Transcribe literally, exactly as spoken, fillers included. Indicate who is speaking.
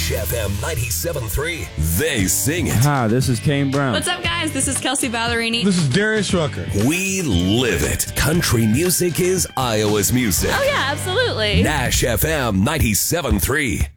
Speaker 1: Nash F M ninety-seven point three. They sing it.
Speaker 2: Hi, this is Kane Brown.
Speaker 3: What's up, guys? This is Kelsey Ballerini.
Speaker 4: This is Darius Rucker.
Speaker 1: We live it. Country music is Iowa's music.
Speaker 3: Oh, yeah, absolutely.
Speaker 1: Nash F M ninety-seven point three.